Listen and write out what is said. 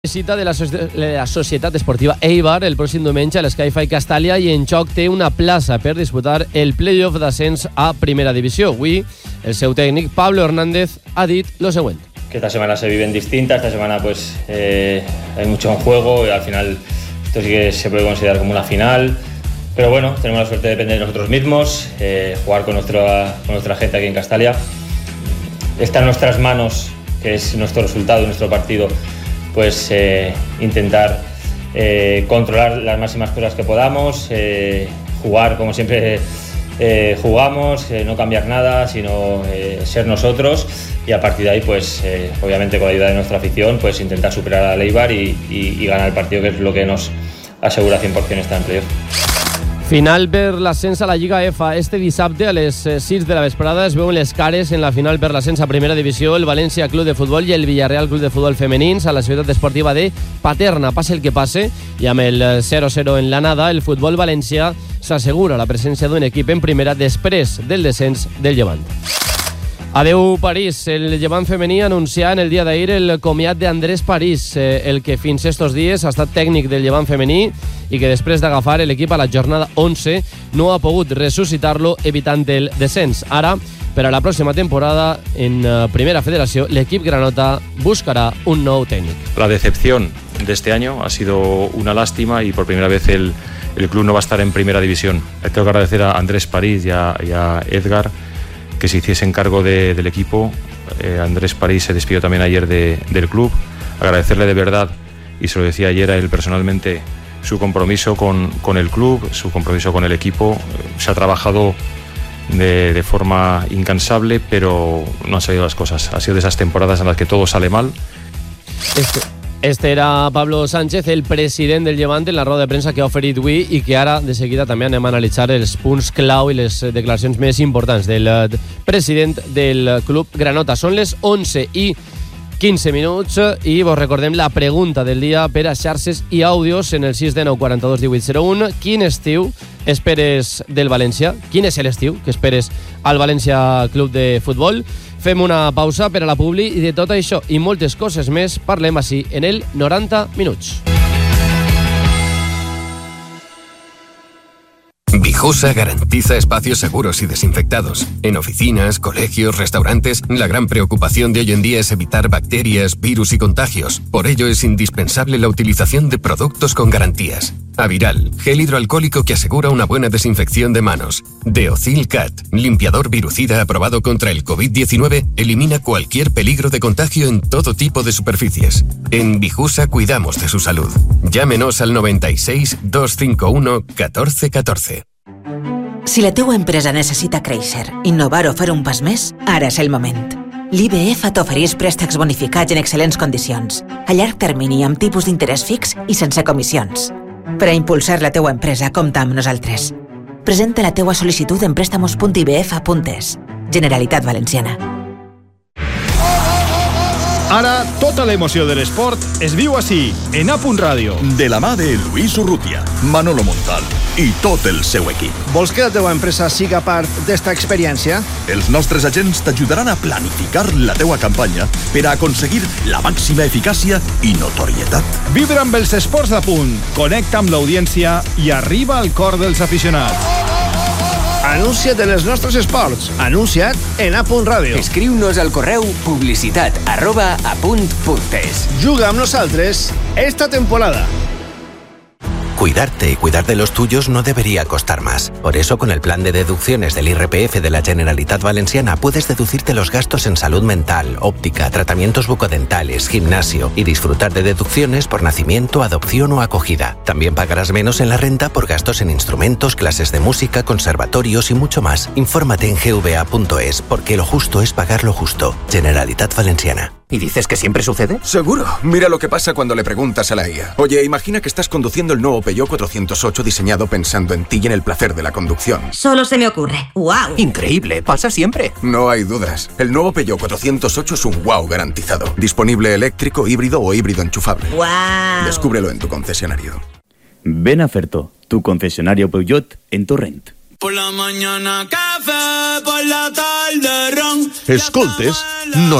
Visita de la Societat Esportiva Eibar el pròxim diumenge a l'Sky-Fi Castàlia i en joc té una plaça per disputar el playoff d'ascens a Primera Divisió. Avui el seu tècnic Pablo Hernández ha dit lo següent. Que esta semana se viven distintas, esta semana pues hay mucho en juego y al final esto sí que se puede considerar como una final, pero bueno, tenemos la suerte de depender de nosotros mismos, jugar con nuestra gente aquí en Castalia. Está en nuestras manos, que es nuestro resultado, nuestro partido, pues intentar controlar las máximas cosas que podamos, jugar como siempre jugamos, no cambiar nada, sino ser nosotros, y a partir de ahí pues obviamente con la ayuda de nuestra afición pues intentar superar a Eibar y ganar el partido, que es lo que nos asegura 100% estar en playoff. Final per l'ascens a la Lliga EFA. Este dissabte a les 6 de la vesprada es veuen les cares en la final per l'ascens a Primera Divisió, el València Club de Futbol i el Villarreal Club de Futbol Femenins a la ciutat esportiva de Paterna. Passe el que passe, i amb el 0-0 en l'anada, el futbol valencià s'assegura la presència d'un equip en primera després del descens del Llevant. Adeu París, el Llevant femení anuncià en el dia d'ahir el comiat d'Andrés París, el que fins estos dies ha estat tècnic del Llevant femení i que després d'agafar l'equip a la jornada 11 no ha pogut ressuscitar-lo evitant el descens. Ara, per a la pròxima temporada en Primera Federació, l'equip granota buscarà un nou tècnic. La decepción de este año ha sido una lástima y por primera vez el club no va a estar en Primera División. Tengo que agradecer a Andrés París y a Edgar que se hiciesen cargo del equipo. Andrés París se despidió también ayer del club. Agradecerle de verdad, y se lo decía ayer a él personalmente, su compromiso con el club, su compromiso con el equipo. Se ha trabajado de forma incansable, pero no han salido las cosas. Ha sido de esas temporadas en las que todo sale mal. Este era Pablo Sánchez, el president del Llevant, en la roda de premsa que ha oferit avui i que ara de seguida també anem a analitzar els punts clau i les declaracions més importants del president del club granota. Són les 11:15 i vos recordem la pregunta del dia per a xarxes i àudios en el 619 42 18 01. Quin estiu esperes del València? Quin és l'estiu que esperes al València Club de Futbol? Fem una pausa per a la publi i de tot això i moltes coses més parlem així en el 90 minuts. Vijosa garantiza espacios seguros y desinfectados. En oficinas, colegios, restaurantes, la gran preocupación de hoy en día es evitar bacterias, virus y contagios. Por ello es indispensable la utilización de productos con garantías. Aviral, gel hidroalcohólico que asegura una buena desinfección de manos. Deocil Cat, limpiador virucida aprobado contra el COVID-19, elimina cualquier peligro de contagio en todo tipo de superficies. En Vijusa cuidamos de su salud. Llámenos al 96 251 14 14. Si la teua empresa necessita créixer, innovar o fer un pas més, ara és el moment. L'IBF t'ofereix préstecs bonificats en excel·lents condicions, a llarg termini amb tipus d'interès fix i sense comissions. Per a impulsar la teua empresa, compta amb nosaltres. Presenta la teua sol·licitud en préstamos.ibf.es. Generalitat Valenciana. Ara, tota l'emoció de l'esport es viu així, en A.Radio. De la mà de Luis Urrutia, Manolo Montal i tot el seu equip. Vols que la teva empresa siga part d'esta experiència? Els nostres agents t'ajudaran a planificar la teua campanya per a aconseguir la màxima eficàcia i notorietat. Vibra amb els esports d'Apunt, connecta amb l'audiència i arriba al cor dels aficionats. Anuncia't en els nostres esports. Anuncia't en A.Radio. Escriu-nos al correu publicitat@apunt.es. Juga amb nosaltres esta temporada. Cuidarte y cuidar de los tuyos no debería costar más. Por eso, con el plan de deducciones del IRPF de la Generalitat Valenciana, puedes deducirte los gastos en salud mental, óptica, tratamientos bucodentales, gimnasio y disfrutar de deducciones por nacimiento, adopción o acogida. También pagarás menos en la renta por gastos en instrumentos, clases de música, conservatorios y mucho más. Infórmate en gva.es, porque lo justo es pagar lo justo. Generalitat Valenciana. ¿Y dices que siempre sucede? Seguro. Mira lo que pasa cuando le preguntas a la IA. Oye, imagina que estás conduciendo el nuevo Peugeot 408 diseñado pensando en ti y en el placer de la conducción. Solo se me ocurre. ¡Wow! Increíble. Pasa siempre. No hay dudas. El nuevo Peugeot 408 es un wow garantizado. Disponible eléctrico, híbrido o híbrido enchufable. ¡Wow! Descúbrelo en tu concesionario. Ven a Ferto, tu concesionario Peugeot en Torrent. Por la mañana café, por la tarde ron. Escoltes